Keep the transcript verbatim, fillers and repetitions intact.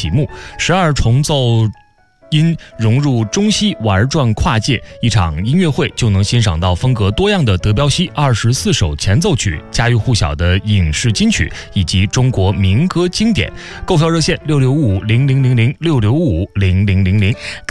启幕，十二重奏因融入中西玩转跨界，一场音乐会就能欣赏到风格多样的德彪西二十四首前奏曲、家喻户晓的影视金曲以及中国民歌经典。购票热线六六五五零零零零六六五五零零零零。